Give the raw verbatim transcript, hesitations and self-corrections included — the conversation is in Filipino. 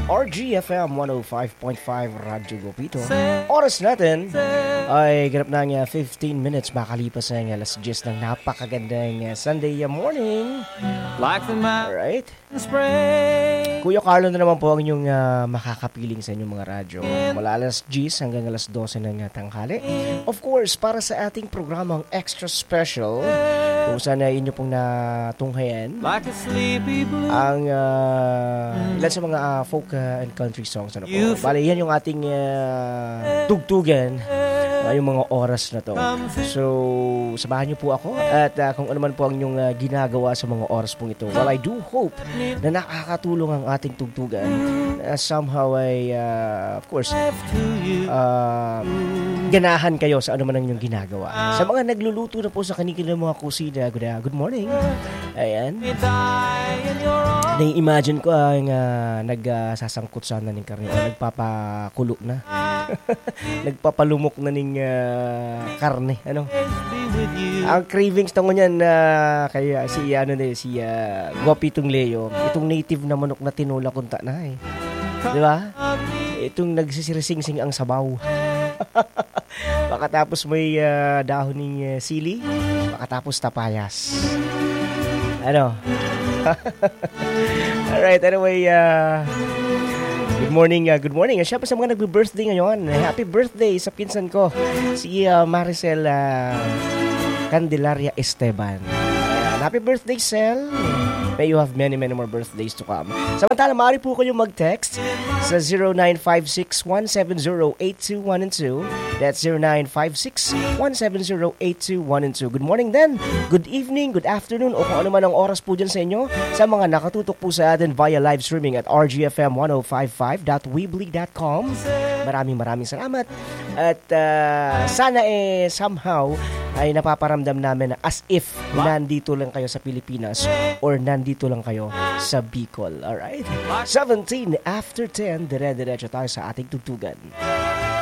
R G F M one oh five point five Radyo Gopito. Oras natin ay ganap na nga fifteen minutes makalipas na nga alas diyes ng napakagandang Sunday morning. Alright. Kuya Carlo na naman po ang inyong uh, makakapiling sa inyong mga radyo. Mula alas diyes hanggang alas dose ng tanghali. Of course, para sa ating programang extra special, kung saan ay inyo pong natunghayan ang uh, ilan sa mga uh, folk uh, and country songs. Ano po. Bale, yan yung ating uh, tugtugan uh, yung mga oras na to. So, samahan niyo po ako at uh, kung ano man po ang inyong uh, ginagawa sa mga oras pong ito. Well, I do hope na nakakatulong ang ating tugtugan na uh, somehow ay, uh, of course, uh, ganahan kayo sa ano man ang inyong ginagawa. Sa mga nagluluto na po sa kanilang mga kusina, good, uh, good morning. Ayan. Na-imagine ko ang uh, nagsasangkot uh, sana ng karne o nagpapakulo na. Nagpapalumok na ng uh, karne. Ano? Ang cravings na ngunyan na uh, kaya si ano na si uh, Gopitong Leo, itong native na manok na tinula kunta na eh. Di ba? Itong nagsisirisingsing ang sabaw. Pakatapos may uh, dahon ng uh, sili, pakatapos tapayas. Ano? Alright, anyway, uh, good morning, uh, good morning. Siya pa sa mga nagbe-birthday ngayon. Happy birthday sa pinsan ko, si uh, Maricel uh, Candelaria Esteban. Ayan, happy birthday, Cel. May you have many, many more birthdays to come. Samantala, maaari po kayo mag-text sa zero nine five six, one seven zero, eight two one two. That's zero nine five six, one seven zero, eight two one two. Good morning then, good evening, good afternoon, o kung ano man ang oras po dyan sa inyo. Sa mga nakatutok po sa atin via live streaming at r g f m ten fifty-five dot weebly dot com. Maraming maraming salamat. At uh, sana eh somehow ay napaparamdam namin na as if nandito lang kayo sa Pilipinas or nandito lang kayo sa Bicol. Alright? seventeen after ten, dire-diretso tayo sa ating tugtugan.